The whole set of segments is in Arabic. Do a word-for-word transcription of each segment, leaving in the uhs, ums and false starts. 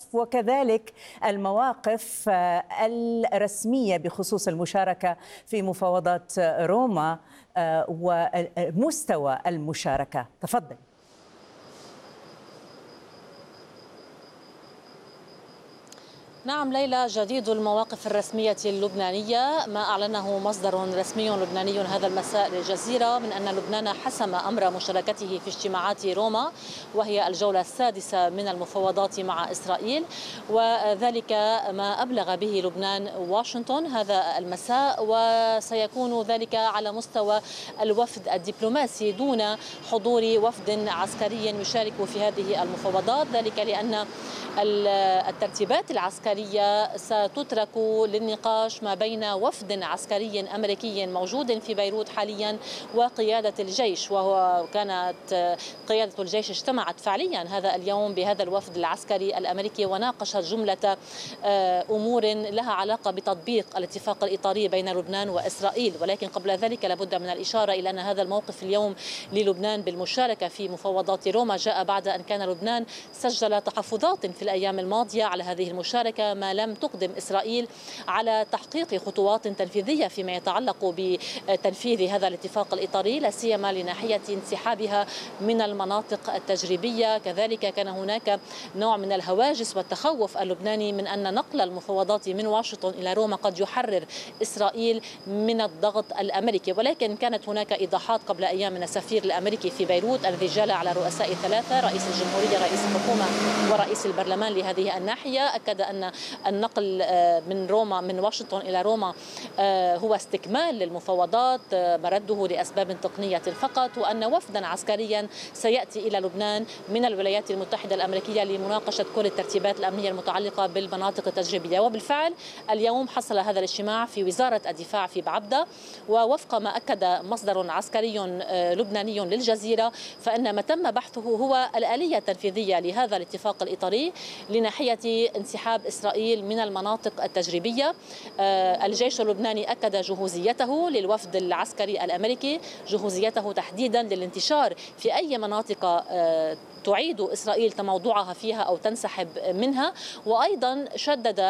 وكذلك المواقف الرسمية بخصوص المشاركة في مفاوضات روما ومستوى المشاركة. تفضل. نعم ليلى، جديد المواقف الرسمية اللبنانية ما أعلنه مصدر رسمي لبناني هذا المساء للجزيرة من أن لبنان حسم أمر مشاركته في اجتماعات روما، وهي الجولة السادسة من المفاوضات مع إسرائيل، وذلك ما أبلغ به لبنان واشنطن هذا المساء، وسيكون ذلك على مستوى الوفد الدبلوماسي دون حضور وفد عسكري يشارك في هذه المفاوضات، ذلك لأن الترتيبات العسكرية ستترك للنقاش ما بين وفد عسكري أمريكي موجود في بيروت حاليا وقيادة الجيش، وهو كانت قيادة الجيش اجتمعت فعليا هذا اليوم بهذا الوفد العسكري الأمريكي وناقشت جملة أمور لها علاقة بتطبيق الاتفاق الإطاري بين لبنان وإسرائيل. ولكن قبل ذلك لابد من الإشارة إلى أن هذا الموقف اليوم للبنان بالمشاركة في مفاوضات روما جاء بعد أن كان لبنان سجل تحفظات في الأيام الماضية على هذه المشاركة، ما لم تقدم إسرائيل على تحقيق خطوات تنفيذية فيما يتعلق بتنفيذ هذا الاتفاق الإطاري، لا سيما لناحية انسحابها من المناطق التجريبية. كذلك كان هناك نوع من الهواجس والتخوف اللبناني من أن نقل المفاوضات من واشنطن إلى روما قد يحرر إسرائيل من الضغط الأمريكي، ولكن كانت هناك إيضاحات قبل أيام من السفير الأمريكي في بيروت الذي جال على رؤساء ثلاثة، رئيس الجمهورية، رئيس الحكومة، ورئيس البرلمان لهذه الناحية، أكد أن النقل من روما من واشنطن إلى روما هو استكمال للمفاوضات مرده لأسباب تقنية فقط، وأن وفدا عسكريا سيأتي إلى لبنان من الولايات المتحدة الأمريكية لمناقشة كل الترتيبات الأمنية المتعلقة بالمناطق التجريبية. وبالفعل اليوم حصل هذا الاجتماع في وزارة الدفاع في بعبدة، ووفق ما أكد مصدر عسكري لبناني للجزيرة فإن ما تم بحثه هو الآلية التنفيذية لهذا الاتفاق الإطاري لناحية انسحاب إسرائيل من المناطق التجريبية. الجيش اللبناني أكد جهوزيته للوفد العسكري الأمريكي، جهوزيته تحديدا للانتشار في أي مناطق تعيد إسرائيل تموضعها فيها أو تنسحب منها. وأيضا شدد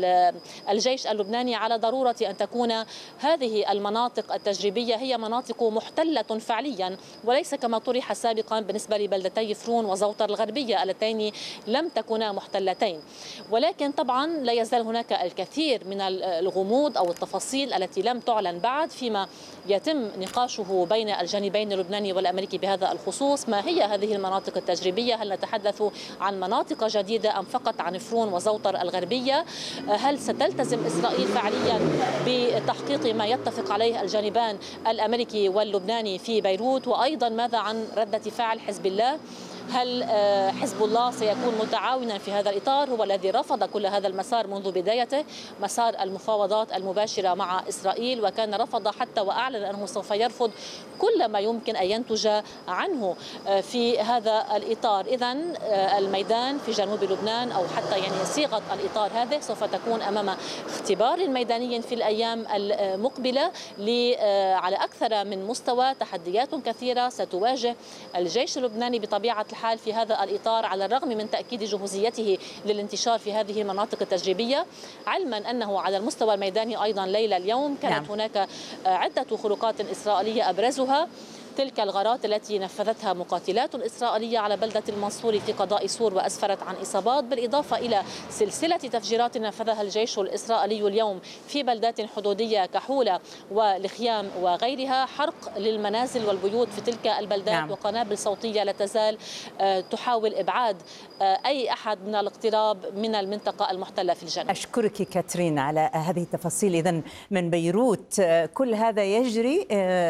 الجيش اللبناني على ضرورة أن تكون هذه المناطق التجريبية هي مناطق محتلة فعليا، وليس كما طرح سابقا بالنسبة لبلدتي فرون وزوطر الغربية اللتين لم تكونا محتلتين. ولكن طبعا لا يزال هناك الكثير من الغموض أو التفاصيل التي لم تعلن بعد فيما يتم نقاشه بين الجانبين اللبناني والأمريكي بهذا الخصوص. ما هي هذه المناطق التجريبية؟ هل نتحدث عن مناطق جديدة أم فقط عن فرون وزوطر الغربية؟ هل ستلتزم إسرائيل فعليا بتحقيق ما يتفق عليه الجانبان الأمريكي واللبناني في بيروت؟ وأيضا ماذا عن ردة فعل حزب الله؟ هل حزب الله سيكون متعاونا في هذا الإطار؟ هو الذي رفض كل هذا المسار منذ بدايته، مسار المفاوضات المباشرة مع إسرائيل، وكان رفض حتى وأعلن أنه سوف يرفض كل ما يمكن أن ينتج عنه في هذا الإطار. إذن الميدان في جنوب لبنان أو حتى يعني صيغة الإطار هذا سوف تكون أمام اختبار ميداني في الأيام المقبلة على أكثر من مستوى. تحديات كثيرة ستواجه الجيش اللبناني بطبيعة الحال في هذا الإطار، على الرغم من تأكيد جهوزيته للانتشار في هذه المناطق التجريبية، علما أنه على المستوى الميداني أيضا ليلة اليوم كانت نعم. هناك عدة خروقات إسرائيلية أبرزها تلك الغارات التي نفذتها مقاتلات إسرائيلية على بلدة المنصوري في قضاء سور وأسفرت عن إصابات، بالإضافة إلى سلسلة تفجيرات نفذها الجيش الإسرائيلي اليوم في بلدات حدودية كحولة والخيام وغيرها، حرق للمنازل والبيوت في تلك البلدات نعم. وقنابل صوتية لا تزال تحاول إبعاد أي أحد من الاقتراب من المنطقة المحتلة في الجنوب. أشكرك كاترين على هذه التفاصيل. إذن من بيروت كل هذا يجري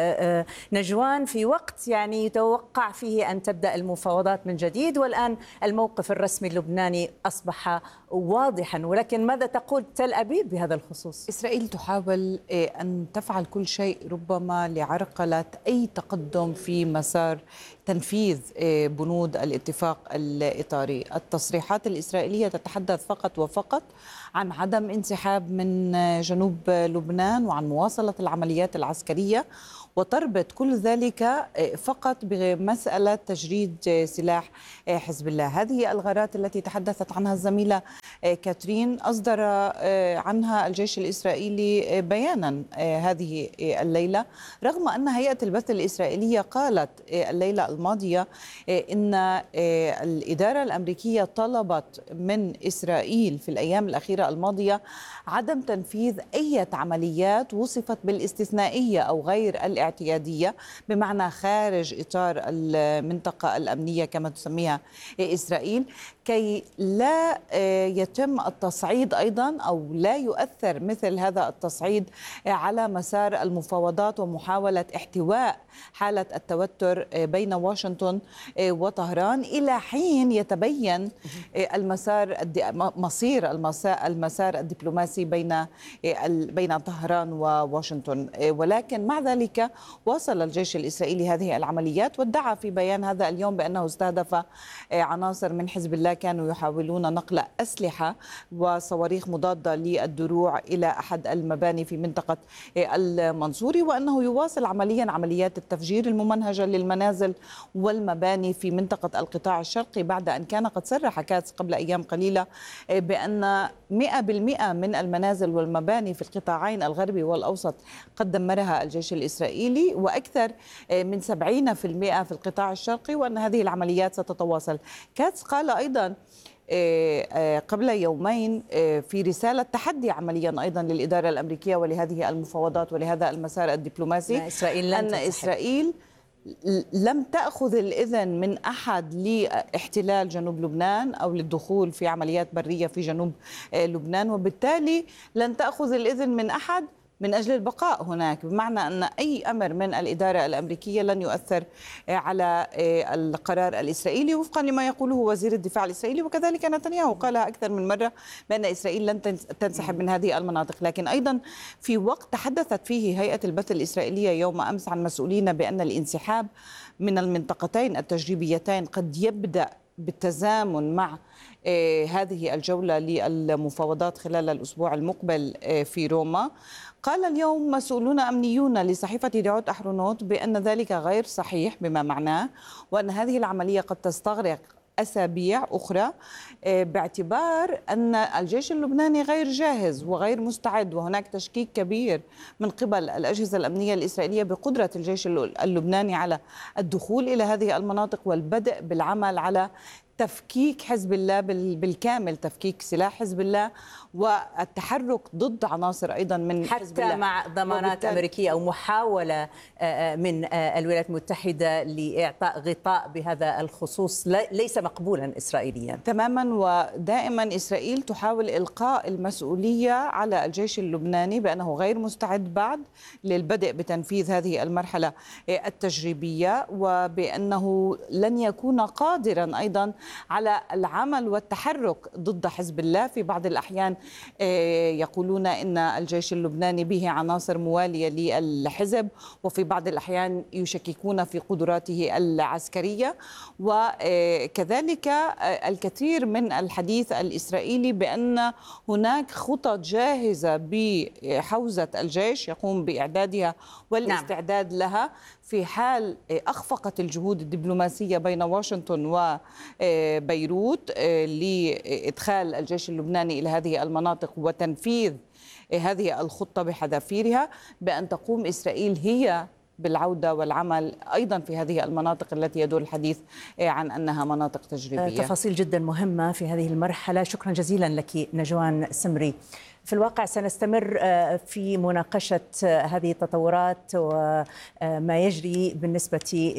نجوان في وقت يعني يتوقع فيه أن تبدأ المفاوضات من جديد، والآن الموقف الرسمي اللبناني أصبح واضحا، ولكن ماذا تقول تل أبيب بهذا الخصوص؟ إسرائيل تحاول أن تفعل كل شيء ربما لعرقلة أي تقدم في مسار تنفيذ بنود الاتفاق الإطاري. التصريحات الإسرائيلية تتحدث فقط وفقط عن عدم انسحاب من جنوب لبنان وعن مواصلة العمليات العسكرية، وتربط كل ذلك فقط بمسألة تجريد سلاح حزب الله. هذه الغارات التي تحدثت عنها الزميلة كاترين أصدر عنها الجيش الإسرائيلي بيانا هذه الليلة، رغم أن هيئة البث الإسرائيلية قالت الليلة الماضية إن الإدارة الأمريكية طلبت من إسرائيل في الأيام الأخيرة الماضية عدم تنفيذ أي عمليات وصفت بالاستثنائية أو غير الاعتيادية، بمعنى خارج إطار المنطقة الأمنية كما تسميها إسرائيل، كي لا يتم التصعيد أيضا أو لا يؤثر مثل هذا التصعيد على مسار المفاوضات ومحاولة احتواء حالة التوتر بين واشنطن وطهران إلى حين يتبين المسار مصير المسار الدبلوماسي بين بين طهران وواشنطن. ولكن مع ذلك واصل الجيش الإسرائيلي هذه العمليات، وادعى في بيان هذا اليوم بأنه استهدف عناصر من حزب الله كانوا يحاولون نقل أسلحة وصواريخ مضادة للدروع إلى أحد المباني في منطقة المنصوري، وأنه يواصل عمليا عمليات التفجير الممنهجة للمنازل والمباني في منطقة القطاع الشرقي، بعد أن كان قد صرح كاتس قبل أيام قليلة بأن مئة بالمئة من المنازل والمباني في القطاعين الغربي والأوسط قد دمرها الجيش الإسرائيلي، وأكثر من سبعين بالمئة في القطاع الشرقي، وأن هذه العمليات ستتواصل. كاتس قال أيضا قبل يومين في رسالة تحدي عمليا أيضا للإدارة الأمريكية ولهذه المفاوضات ولهذا المسار الدبلوماسي إسرائيل أن إسرائيل لم تأخذ الإذن من أحد لاحتلال جنوب لبنان أو للدخول في عمليات برية في جنوب لبنان، وبالتالي لن تأخذ الإذن من أحد من أجل البقاء هناك، بمعنى أن أي أمر من الإدارة الأمريكية لن يؤثر على القرار الإسرائيلي وفقا لما يقوله وزير الدفاع الإسرائيلي، وكذلك نتنياهو قالها أكثر من مرة بأن إسرائيل لن تنسحب من هذه المناطق. لكن أيضا في وقت تحدثت فيه هيئة البث الإسرائيلية يوم أمس عن مسؤولين بأن الانسحاب من المنطقتين التجريبيتين قد يبدأ بالتزامن مع هذه الجولة للمفاوضات خلال الأسبوع المقبل في روما. قال اليوم مسؤولون أمنيون لصحيفة دعوت أحرونوت بأن ذلك غير صحيح، بما معناه وأن هذه العملية قد تستغرق أسابيع أخرى، باعتبار أن الجيش اللبناني غير جاهز وغير مستعد، وهناك تشكيك كبير من قبل الأجهزة الأمنية الإسرائيلية بقدرة الجيش اللبناني على الدخول إلى هذه المناطق والبدء بالعمل على تفكيك حزب الله بالكامل، تفكيك سلاح حزب الله والتحرك ضد عناصر أيضا من حزب الله، حتى مع ضمانات أمريكية أو محاولة من الولايات المتحدة لإعطاء غطاء بهذا الخصوص ليس مقبولا إسرائيليا تماما. ودائما إسرائيل تحاول إلقاء المسؤولية على الجيش اللبناني بأنه غير مستعد بعد للبدء بتنفيذ هذه المرحلة التجريبية، وبأنه لن يكون قادرا أيضا على العمل والتحرك ضد حزب الله. في بعض الأحيان يقولون إن الجيش اللبناني به عناصر موالية للحزب، وفي بعض الأحيان يشككون في قدراته العسكرية، وكذلك الكثير من الحديث الإسرائيلي بأن هناك خطط جاهزة بحوزة الجيش يقوم بإعدادها والاستعداد لها في حال أخفقت الجهود الدبلوماسية بين واشنطن وبيروت لإدخال الجيش اللبناني إلى هذه المناطق وتنفيذ هذه الخطة بحذافيرها، بأن تقوم إسرائيل هي بالعودة والعمل أيضا في هذه المناطق التي يدور الحديث عن أنها مناطق تجريبية. تفاصيل جدا مهمة في هذه المرحلة. شكرا جزيلا لك نجوان سمري. في الواقع سنستمر في مناقشة هذه التطورات وما يجري بالنسبة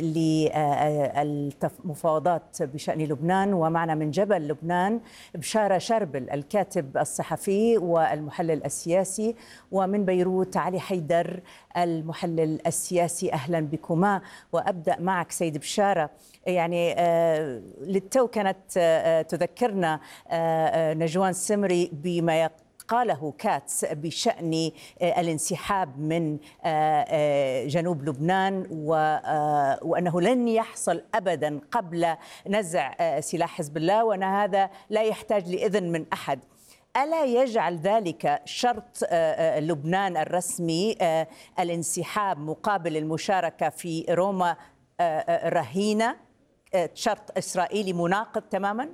للمفاوضات بشأن لبنان، ومعنا من جبل لبنان بشارة شربل الكاتب الصحفي والمحلل السياسي، ومن بيروت علي حيدر المحلل السياسي. أهلا بكما. وأبدأ معك سيد بشارة، يعني للتو كانت تذكرنا نجوان سمري بما قاله كاتس بشأن الانسحاب من جنوب لبنان وأنه لن يحصل أبدا قبل نزع سلاح حزب الله، وأن هذا لا يحتاج لإذن من أحد. ألا يجعل ذلك شرط لبنان الرسمي الانسحاب مقابل المشاركة في روما رهينة، شرط إسرائيلي مناقض تماما؟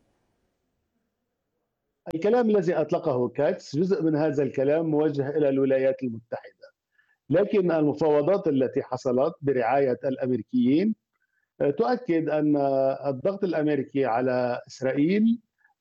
الكلام الذي أطلقه كاتس جزء من هذا الكلام موجه إلى الولايات المتحدة، لكن المفاوضات التي حصلت برعاية الأمريكيين تؤكد أن الضغط الأمريكي على إسرائيل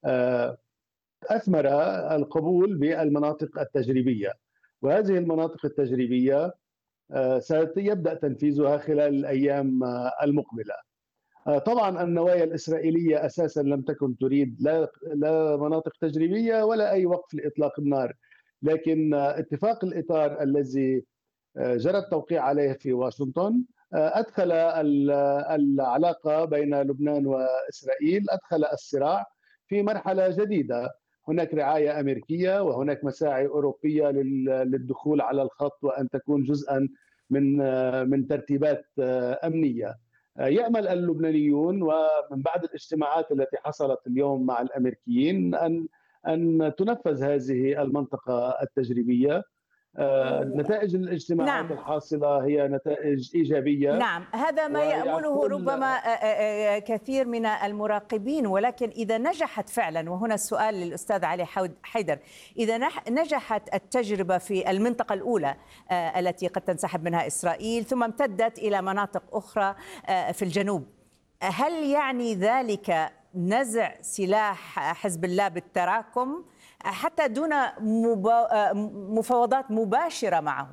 أثمر القبول بالمناطق التجريبية، وهذه المناطق التجريبية سيبدأ تنفيذها خلال الأيام المقبلة. طبعا النوايا الإسرائيلية أساسا لم تكن تريد لا, لا مناطق تجريبية ولا أي وقف لإطلاق النار، لكن اتفاق الإطار الذي جرى التوقيع عليه في واشنطن أدخل العلاقة بين لبنان وإسرائيل، أدخل الصراع في مرحلة جديدة. هناك رعاية أمريكية وهناك مساعي أوروبية للدخول على الخط وأن تكون جزءا من من ترتيبات أمنية. يأمل اللبنانيون ومن بعد الاجتماعات التي حصلت اليوم مع الأمريكيين أن أن تنفذ هذه المنطقة التجريبية. نتائج الاجتماعات نعم. الحاصلة هي نتائج إيجابية. نعم، هذا ما يأمله ربما كثير من المراقبين، ولكن إذا نجحت فعلا، وهنا السؤال للأستاذ علي حيدر، إذا نجحت التجربة في المنطقة الأولى التي قد تنسحب منها إسرائيل ثم امتدت إلى مناطق أخرى في الجنوب، هل يعني ذلك نزع سلاح حزب الله بالتراكم حتى دون مفاوضات مباشرة معه؟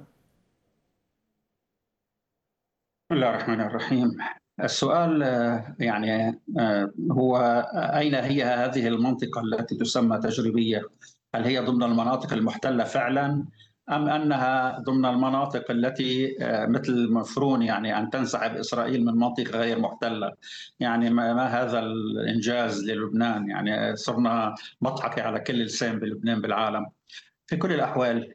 بسم الله الرحمن الرحيم. السؤال يعني هو أين هي هذه المنطقة التي تسمى تجريبية؟ هل هي ضمن المناطق المحتلة فعلا أم أنها ضمن المناطق التي مثل مفرون يعني أن تنسحب إسرائيل من منطقة غير محتلة؟ يعني ما هذا الإنجاز للبنان؟ يعني صرنا مضحكة على كل لسان بلبنان بالعالم. في كل الأحوال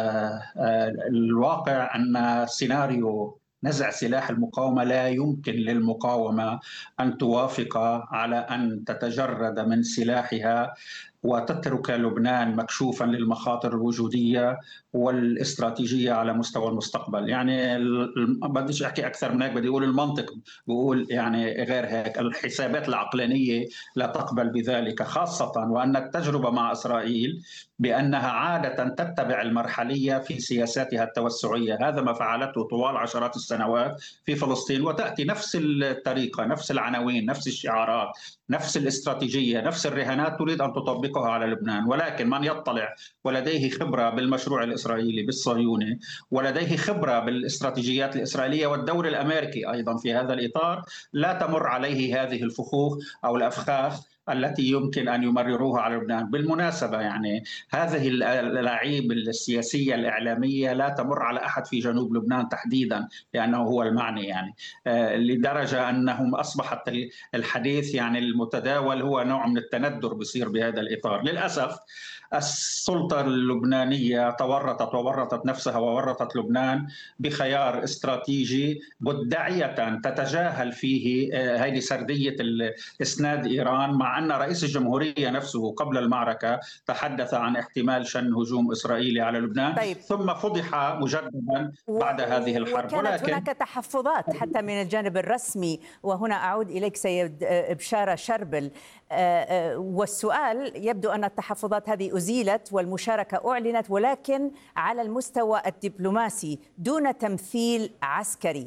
الواقع أن سيناريو نزع سلاح المقاومة لا يمكن للمقاومة أن توافق على أن تتجرد من سلاحها وتترك لبنان مكشوفا للمخاطر الوجودية والاستراتيجية على مستوى المستقبل. يعني ما بديش أحكي أكثر من هيك، بدي أقول المنطق بقول يعني غير هيك. الحسابات العقلانية لا تقبل بذلك، خاصة وأن التجربة مع إسرائيل بأنها عادة تتبع المرحلية في سياساتها التوسعية. هذا ما فعلته طوال عشرات السنوات في فلسطين، وتأتي نفس الطريقة، نفس العناوين، نفس الشعارات، نفس الاستراتيجية، نفس الرهانات تريد أن تطبقها على لبنان. ولكن من يطلع ولديه خبرة بالمشروع الإسرائيلي بالصهيوني، ولديه خبرة بالاستراتيجيات الإسرائيلية والدور الأمريكي أيضا في هذا الإطار، لا تمر عليه هذه الفخوخ أو الأفخاخ التي يمكن أن يمرروها على لبنان. بالمناسبة يعني هذه اللاعيب السياسية الإعلامية لا تمر على أحد في جنوب لبنان تحديدا، لأنه هو المعني يعني لدرجة أنهم أصبحت الحديث يعني المتداول هو نوع من التندر بصير بهذا الإطار. للأسف السلطة اللبنانية تورطت وورطت نفسها وورطت لبنان بخيار استراتيجي مدعية تتجاهل فيه هذه سردية إسناد إيران، مع أن رئيس الجمهورية نفسه قبل المعركة تحدث عن احتمال شن هجوم إسرائيلي على لبنان. طيب. ثم فضح مجددا بعد و... هذه الحرب. وكانت ولكن هناك تحفظات حتى من الجانب الرسمي، وهنا أعود إليك سيد بشارة شربل، والسؤال يبدو أن التحفظات هذه أزيلت والمشاركة أعلنت، ولكن على المستوى الدبلوماسي دون تمثيل عسكري.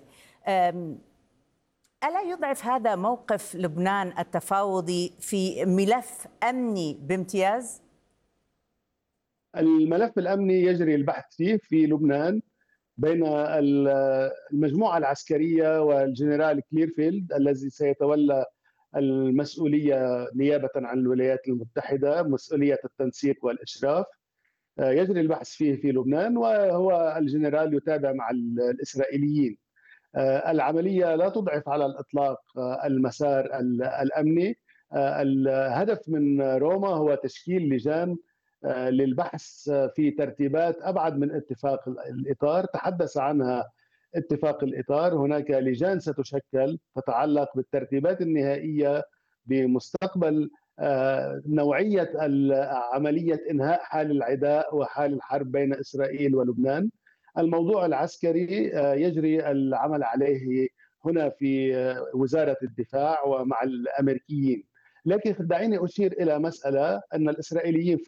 ألا يضعف هذا موقف لبنان التفاوضي في ملف أمني بامتياز؟ الملف الأمني يجري البحث فيه في لبنان بين المجموعة العسكرية والجنرال كليرفيلد الذي سيتولى المسؤولية نيابة عن الولايات المتحدة، مسؤولية التنسيق والإشراف. يجري البحث فيه في لبنان، وهو الجنرال يتابع مع الإسرائيليين. العملية لا تضعف على الإطلاق المسار الأمني. الهدف من روما هو تشكيل لجان للبحث في ترتيبات أبعد من اتفاق الإطار تحدث عنها اتفاق الإطار. هناك لجان ستشكل تتعلق بالترتيبات النهائية بمستقبل نوعية عملية إنهاء حال العداء وحال الحرب بين إسرائيل ولبنان. الموضوع العسكري يجري العمل عليه هنا في وزارة الدفاع ومع الأمريكيين، لكن دعيني أشير إلى مسألة أن الإسرائيليين